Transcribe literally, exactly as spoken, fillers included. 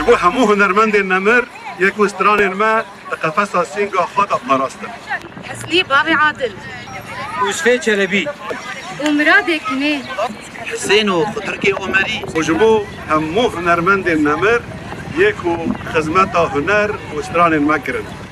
بو همو هنرمند نمر یک وستران ما قفص سینگا خود اپاراستن. حسنی بابی عادل یوسف چلبی ومراد کنه حسین و خضرکی عمری وجبو همو هنرمند نمر یک خدمت هنر وستران ما کرد.